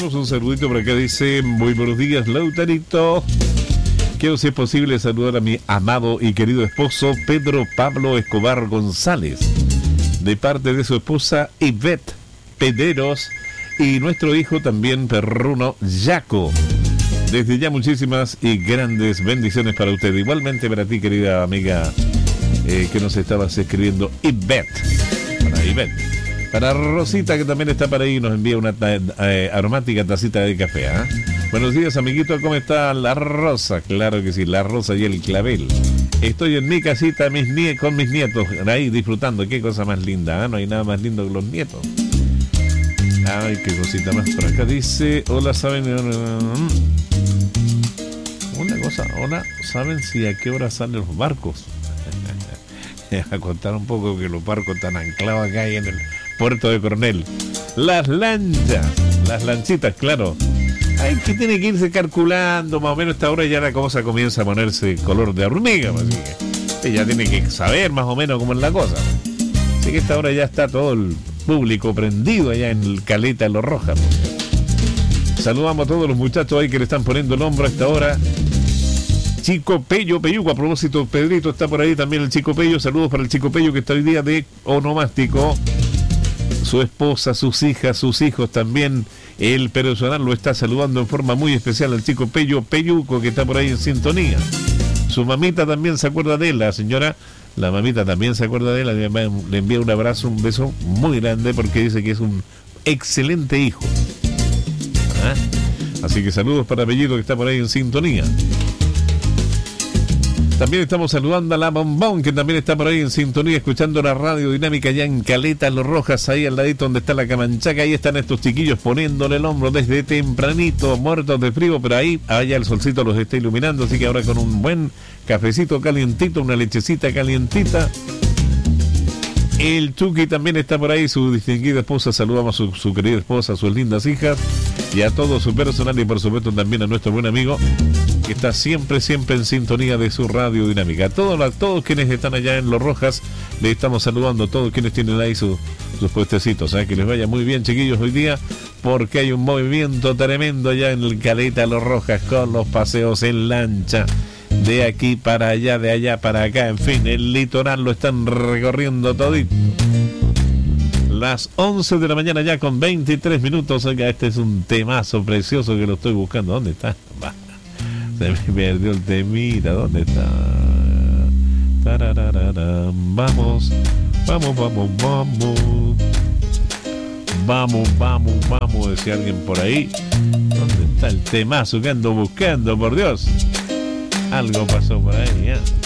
tenemos un saludito por acá, dice: muy buenos días, Lautarito. Quiero, si es posible, saludar a mi amado y querido esposo Pedro Pablo Escobar González, de parte de su esposa Ivette Pederos, y nuestro hijo también perruno Jaco. Desde ya, muchísimas y grandes bendiciones para usted. Igualmente para ti, querida amiga, que nos estabas escribiendo, Ivette. Para Ivette. Para Rosita, que también está por ahí, nos envía una aromática tacita de café. Buenos días, amiguito, ¿cómo está la Rosa? Claro que sí, la Rosa y el clavel. Estoy en mi casita con mis nietos, ahí disfrutando. Qué cosa más linda, no hay nada más lindo que los nietos. Ay, qué cosita más por acá. Dice: hola, ¿saben? Una cosa, hola, ¿saben si a qué hora salen los barcos? A contar un poco que los barcos están anclados acá ahí en el puerto de Coronel. Las lanchas, las lanchitas, claro. Hay que tiene que irse calculando más o menos esta hora, ya la cosa comienza a ponerse color de hormiga, así que ella tiene que saber más o menos cómo es la cosa. Así que esta hora ya está todo el público prendido allá en el Caleta de los Rojas. Saludamos a todos los muchachos ahí que le están poniendo el hombro a esta hora. Chico Pello, Peyuco, a propósito, Pedrito está por ahí también, el Chico Pello. Saludos para el Chico Pello, que está hoy día de onomástico. Su esposa, sus hijas, sus hijos también. El personal lo está saludando en forma muy especial al Chico Pello, Peyuco, que está por ahí en sintonía. Su mamita también se acuerda de él, la señora. La mamita también se acuerda de él. Le envía un abrazo, un beso muy grande, porque dice que es un excelente hijo. Así que saludos para Bellito, que está por ahí en sintonía. También estamos saludando a la Bombón, que también está por ahí en sintonía, escuchando la radio dinámica allá en Caleta Los Rojas, ahí al ladito donde está la Camanchaca. Ahí están estos chiquillos poniéndole el hombro desde tempranito, muertos de frío, pero ahí allá el solcito los está iluminando, así que ahora con un buen cafecito calientito, una lechecita calientita. El Chucky también está por ahí, su distinguida esposa. Saludamos a su querida esposa, a sus lindas hijas y a todo su personal, y por supuesto también a nuestro buen amigo que está siempre en sintonía de su radio dinámica. Todos quienes están allá en Los Rojas, le estamos saludando a todos quienes tienen ahí sus puestecitos. Que les vaya muy bien, chiquillos, hoy día, porque hay un movimiento tremendo allá en el Caleta Los Rojas con los paseos en lancha. De aquí para allá, de allá para acá, en fin, el litoral lo están recorriendo todito. Las 11 de la mañana ya con 23 minutos. Oiga, este es un temazo precioso que lo estoy buscando. ¿Dónde está? Se me perdió el temita. ¿Dónde está? Vamos. Vamos, decía alguien por ahí. ¿Dónde está el temazo que ando buscando, por Dios? Algo pasó por ahí,